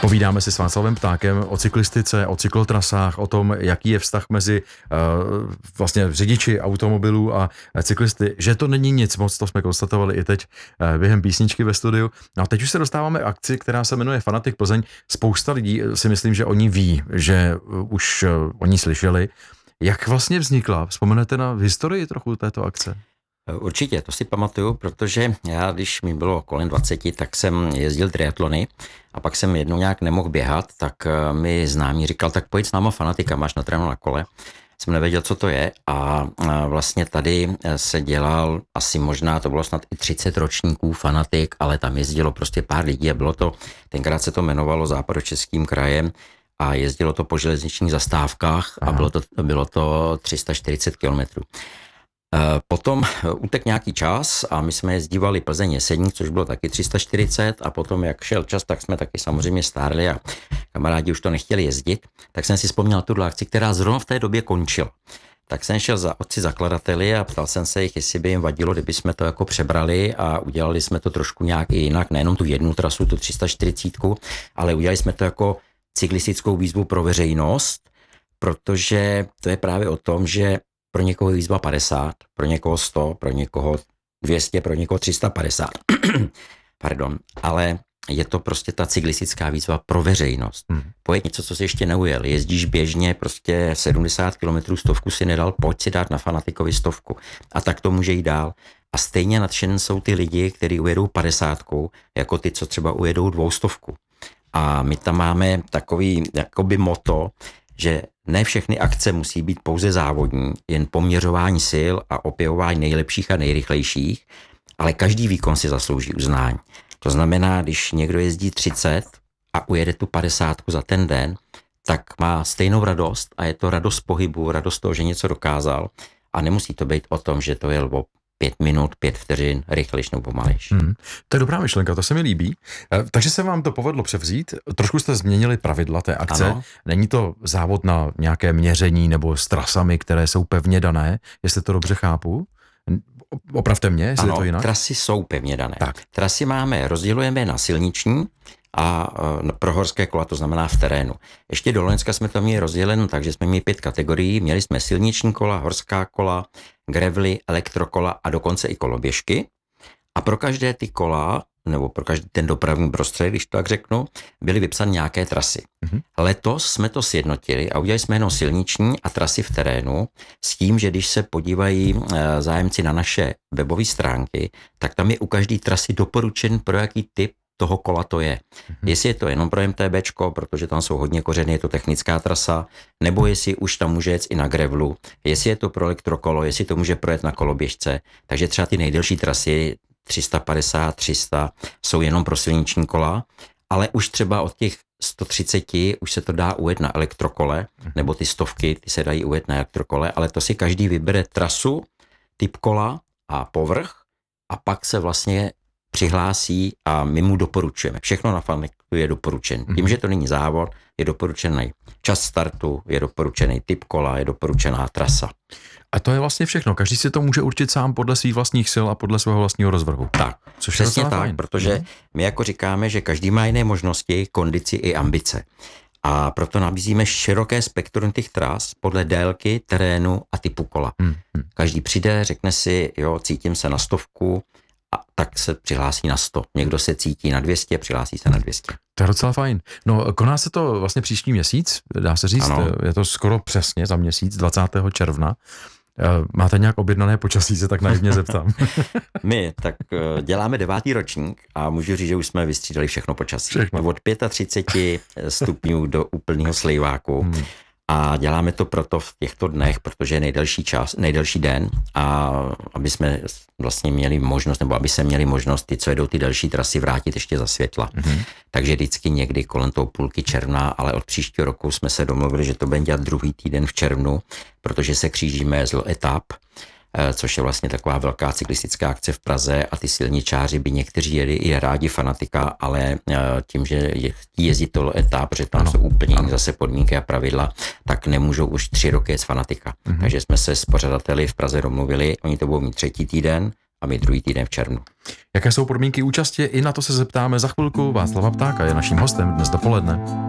Povídáme si s Václavem Ptákem o cyklistice, o cyklotrasách, o tom, jaký je vztah mezi vlastně řidiči automobilů a cyklisty, že to není nic moc, to jsme konstatovali i teď během písničky ve studiu. No a teď už se dostáváme k akci, která se jmenuje Fanatik Plzeň. Spousta lidí si myslím, že oni ví, že už oni slyšeli. Jak vlastně vznikla? Vzpomenete na historii trochu této akce? Určitě, to si pamatuju, protože já, když mi bylo kolem 20, tak jsem jezdil triatlony a pak jsem jednou nějak nemohl běhat, tak mi známý říkal, tak pojď s náma Fanatika, máš na trénu na kole. Jsem nevěděl, co to je a vlastně tady se dělal asi možná, to bylo snad i 30 ročníků Fanatik, ale tam jezdilo prostě pár lidí a bylo to, tenkrát se to jmenovalo Západočeským krajem a jezdilo to po železničních zastávkách a bylo to 340 kilometrů. Potom utek nějaký čas a my jsme jezdívali Plzeň Jeseník, což bylo taky 340 a potom, jak šel čas, tak jsme taky samozřejmě stárli a kamarádi už to nechtěli jezdit, tak jsem si vzpomněl tuhle akci, která zrovna v té době končila. Tak jsem šel za otci zakladateli a ptal jsem se jich, jestli by jim vadilo, kdyby jsme to jako přebrali a udělali jsme to trošku nějak jinak, nejenom tu jednu trasu, tu 340, ale udělali jsme to jako cyklistickou výzvu pro veřejnost, protože to je právě o tom, že pro někoho je výzva 50, pro někoho 100, pro někoho 200, pro někoho 350. Pardon, ale je to prostě ta cyklistická výzva pro veřejnost. Pojď něco, co si ještě neujel. Jezdíš běžně prostě 70 km, 100 si nedal, pojď si dát na Fanatikovi 100. A tak to může jít dál. A stejně nadšen jsou ty lidi, kteří ujedou 50, jako ty, co třeba ujedou 200. A my tam máme takový jakoby motto, že ne všechny akce musí být pouze závodní, jen poměřování sil a opěvování nejlepších a nejrychlejších, ale každý výkon si zaslouží uznání. To znamená, když někdo jezdí 30 a ujede tu 50 za ten den, tak má stejnou radost a je to radost pohybu, radost toho, že něco dokázal a nemusí to být o tom, že to je 5 minut, 5 vteřin, rychlejš nebo pomalejš. To je dobrá myšlenka, to se mi líbí. Takže se vám to povedlo převzít, trošku jste změnili pravidla té akce. Ano. Není to závod na nějaké měření nebo s trasami, které jsou pevně dané, jestli to dobře chápu. Opravte mě, jestli je to jinak. Trasy jsou pevně dané. Tak. Trasy rozdělujeme na silniční a pro horské kola, to znamená v terénu. Ještě do Loňska jsme to měli rozděleno, takže jsme měli 5 kategorií. Měli jsme silniční kola, horská kola, gravely, elektrokola a dokonce i koloběžky. A pro každé ty kola, nebo pro každý ten dopravní prostředek, když to tak řeknu, byly vypsány nějaké trasy. Letos jsme to sjednotili a udělali jsme jenom silniční a trasy v terénu s tím, že když se podívají zájemci na naše webové stránky, tak tam je u každé trasy doporučen, pro jaký typ toho kola to je. Jestli je to jenom pro MTBčko, protože tam jsou hodně kořeny, je to technická trasa, nebo jestli už tam může jet i na gravelu, jestli je to pro elektrokolo, jestli to může projet na koloběžce. Takže třeba ty nejdelší trasy 350, 300 jsou jenom pro silniční kola, ale už třeba od těch 130 už se to dá ujet na elektrokole, nebo ty 100, ty se dají ujet na elektrokole, ale to si každý vybere trasu, typ kola a povrch a pak se vlastně přihlásí a my mu doporučujeme. Všechno na Fanatiku je doporučené. Tím, že to není závod, je doporučený čas startu, je doporučený typ kola, je doporučená trasa. A to je vlastně všechno. Každý si to může určit sám podle svých vlastních sil a podle svého vlastního rozvrhu. Tak, což přesně je tak, fajn. protože my jako říkáme, že každý má jiné možnosti, kondici i ambice. A proto nabízíme široké spektrum těch tras podle délky, terénu a typu kola. Každý přijde, řekne si, jo, cítím se na 100, a tak se přihlásí na 100. Někdo se cítí na 200, přihlásí se na 200. To je docela fajn. No, koná se to vlastně příští měsíc, dá se říct, ano. Je to skoro přesně za měsíc, 20. června. Máte nějak objednané počasí, se tak naivně zeptám. My tak děláme 9. ročník a můžu říct, že už jsme vystřídali všechno počasí. Všechno. Od 35 stupňů do úplného slejváku. A děláme to proto v těchto dnech, protože je nejdelší den a aby jsme vlastně měli možnost, nebo aby se měli možnost ty, co jedou ty další trasy, vrátit ještě za světla. Takže vždycky někdy kolem toho půlky června, ale od příštího roku jsme se domluvili, že to bude dělat druhý týden v červnu, protože se křížíme z etap, což je vlastně taková velká cyklistická akce v Praze a ty silničáři by někteří jeli i rádi Fanatika, ale tím, že chtí jezdit to etap, protože tam jsou úplně zase podmínky a pravidla, tak nemůžou už 3 roky jet z Fanatika. Takže jsme se s pořadateli v Praze domluvili, oni to budou mít 3. týden a my druhý týden v červnu. Jaké jsou podmínky účasti? I na to se zeptáme za chvilku. Václava Ptáka je naším hostem dnes dopoledne.